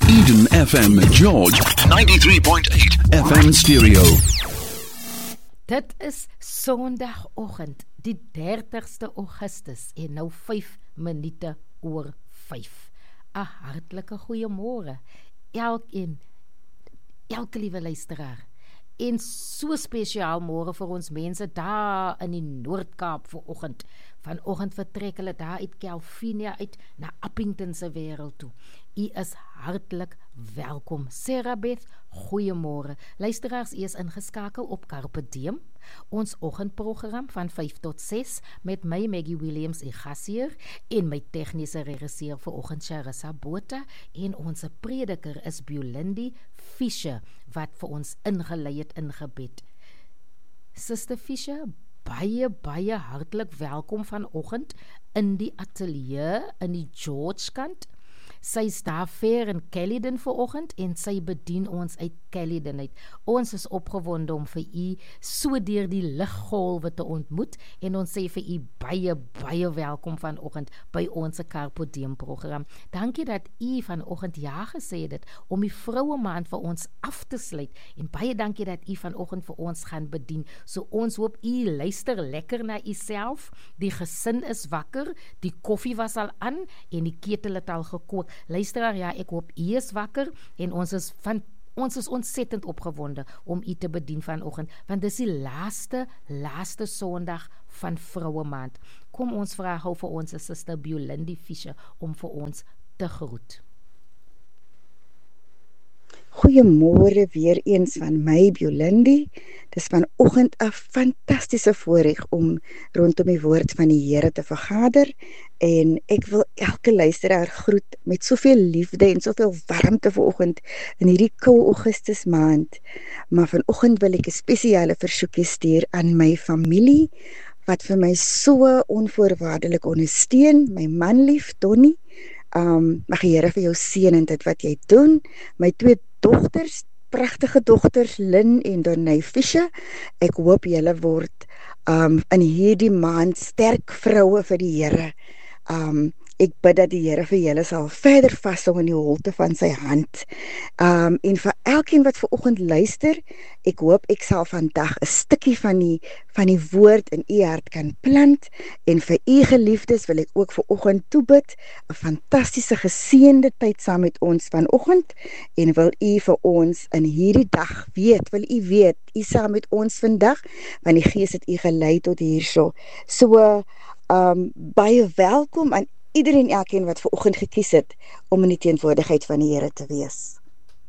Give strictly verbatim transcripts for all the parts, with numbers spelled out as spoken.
Eden F M George ninety-three point eight F M stereo. Dit is Sondagoggend, die dertigste Augustus en nou vyf minute oor vyf. 'n Hartlike goeiemôre. Elkeen, elke liewe luisteraar. En so spesiaal môre vir ons mense daar in die Noord-Kaap vanoggend. Vanoggend vertrek hulle daar uit Kelvinia uit na Appington se wêreld toe. U is hartlik welkom. Sarah Beth, goeiemôre. Luisteraars, u is ingeskakel op Carpe Diem, ons oggendprogram van vyf tot ses met my Maggie Williams en gasheer en my tegniese regisseur vanoggend Charissa Botha en ons prediker is Bjolindi Fischer wat vir ons ingelei het in gebed. Suster Fischer, baie baie hartlik welkom vanoggend in die ateljee in die George kant. Sy is daar ver in Caledon vanoggend en sy bedien ons uit Caledon uit. Ons is opgewonde om vir u so deur die liggolwe te ontmoet en ons sê vir u baie baie welkom vanoggend by ons Carpe Diem program. Dankie dat u vanoggend ja gesê het om die vroue maand vir ons af te sluit en baie dankie dat u vanoggend vir ons gaan bedien. So ons hoop u luister lekker na u self. Die gesin is wakker, die koffie was al aan en die ketel het al gekook. Luisteraar, ja, ek hoop u is wakker en ons is van ons is ontsettend opgewonde om u te bedien vanoggend, want dis die laaste laaste Sondag van Vroue Maand. Kom ons vra gou vir ons suster Bjolindi Fischer om vir ons te groet. Goeiemôre weer eens van my Bjolindi. Dis vanoggend 'n fantastiese voorreg om rondom die woord van die Here te vergader en ek wil elke luisteraar groet met soveel liefde en soveel warmte vanoggend in hierdie koue Augustus maand. Maar vanoggend wil ek 'n spesiale versoekie stuur aan my familie wat vir my so onvoorwaardelik ondersteun, my manlief Donnie. Um, mag die Here vir jou seën in dit wat jy doen. My twee dogters, pragtige dogters Lynn en Donnie Fischer. Ek hoop julle word um, in hierdie maand sterk vroue vir die Here. Um, ek bid dat die Here vir julle sal verder vashou in die holte van sy hand. Um, en vir elkeen wat vanoggend luister, ek hoop ek sal vandag 'n stukkie van die van die woord in u hart kan plant. En vir u geliefdes wil ek ook vanoggend toebid 'n fantastiese geseënde tyd saam met ons vanoggend en wil u vir ons in hierdie dag weet, wil u weet, u saam met ons vandag, want die Gees het u gelei tot hierso. So um, baie welkom aan iedereen elkeen wat vanoggend gekies het om in die teenwoordigheid van die Here te wees.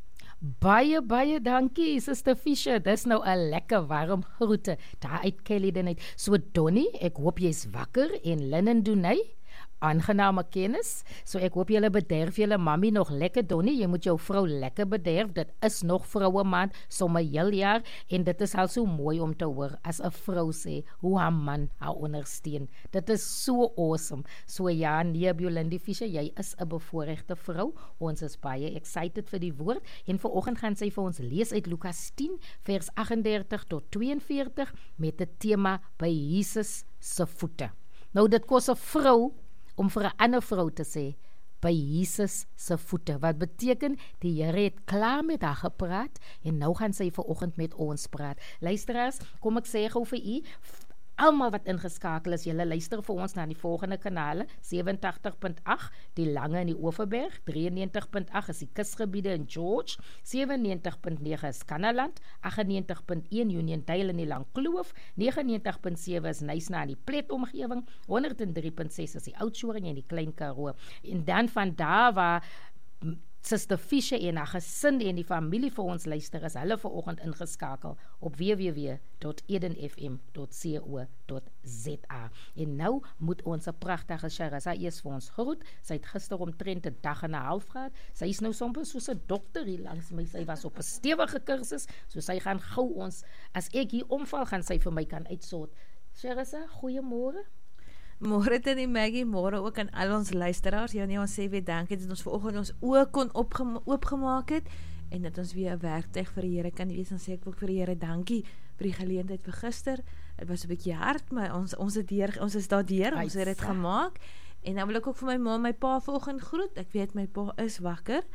Baie, baie dankie, Suster Fischer. Dis nou 'n lekker warm groete daar uit Caledon uit. So Donnie, ek hoop jy's wakker en Lynn en Donnie, aangename kennis. So ek hoop julle bederf julle mammy nog lekker, Donnie. Jy moet jou vrou lekker bederf. Dit is nog vroue maand, sommer heel jaar en dit is al so mooi om te hoor as 'n vrou sê hoe haar man haar ondersteun. Dit is so awesome. So ja, nee, Bjolindi Fischer, jy is 'n bevoorregte vrou. Ons is baie excited vir die woord en vanoggend gaan sy vir ons lees uit Lukas tien vers agt-en-dertig tot twee-en-veertig met 'n tema by Jesus se voete. Nou dit kos 'n vrou om vir 'n ander vrou te sê, by Jesus se voete, wat beteken, die Here het klaar met haar gepraat, en nou gaan sy vanoggend met ons praat. Luisteraars, kom ek sê gou vir u, almal wat ingeskakel is, julle luister vir ons na die volgende kanale, sewentig punt agt, die Lange in die Oeverberg, drieënnegentig punt agt is die kusgebiede in George, sewennegentig punt nege is Kannaland, agtennegentig punt een Uniondale in die Langkloof, negenennegentig punt sewe is Nysna in die Plet omgewing, honderd en drie punt ses is die Oudtshoorn en die Klein Karoo. En dan van daar waar Suster Fischer en haar gesin en die familie vir ons luister, is hulle vanoggend ingeskakel op w w w punt eden f m punt co punt z a. En nou moet ons 'n pragtige Charissa eers vir ons groet. Sy het gister omtrent 'n dag en 'n half gehad. Sy is nou soms soos 'n dokter hier langs my. Sy was op 'n stewige kursus, so sy gaan gou ons, as ek hier omval, gaan sy vir my kan uitsort. Charissa, goeiemôre. Môre dit die Maggie, môre ook aan al ons luisteraars. Ja nee, ons sê weer dankie dat ons vanoggend ons oë kon opgema- oopgemaak het en dat ons weer 'n werktuig vir die Here kan wees. Dan sê ek ook vir die Here dankie vir die geleentheid vir gister. Dit was 'n bietjie hard, maar ons ons het deur, ons is daar deur, ons het dit gemaak. En dan wil ek ook vir my ma en my pa vanoggend groet. Ek weet my pa is wakker.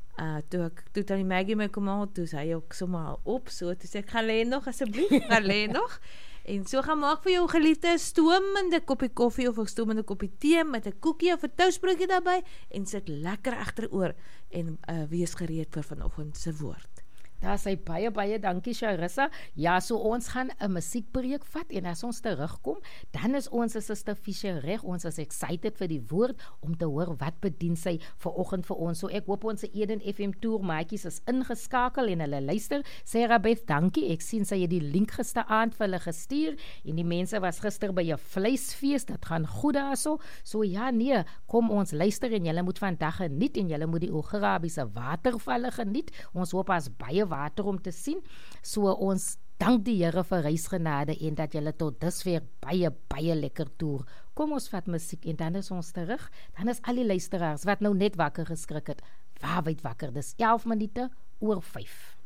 Uh, toe ek, toe Tannie Maggie my kom haal, toe is hy ook sommer op, so, toe sê ek, gaan lê nog asseblief, gaan lê nog, en so gaan maak vir jou geliefde stoomende koppie koffie, of 'n stoomende koppie tee, met 'n koekie of 'n toastbroodjie daarbey, en sit lekker agteroor, en uh, wees gereed vir vanoggend se woord. Daar sê baie, baie dankie Charissa. Ja, so ons gaan 'n musiekbreek vat en as ons terugkom, dan is ons Suster Fischer reg. Ons is excited vir die woord om te hoor wat bedien sy vanoggend vir ons. So ek hoop ons Eden F M toer maatjies is ingeskakel en hulle luister. Sarah Beth, dankie. Ek sien sy het die link gisteraand vir hulle gestuur en die mense was gister by 'n vleisfees. Dit gaan goed daarso. So ja, nee, kom ons luister en julle moet vandag geniet en julle moet die Ograbiese watervalle geniet. Ons hoop as baie water om te sien, so ons dank die Here vir reisgenade en dat julle tot dusver baie, baie lekker toer. Kom ons vat musiek en dan is ons terug, dan is al die luisteraars wat nou net wakker geskrik het, waarwyd wakker, dis elf minute oor vyf.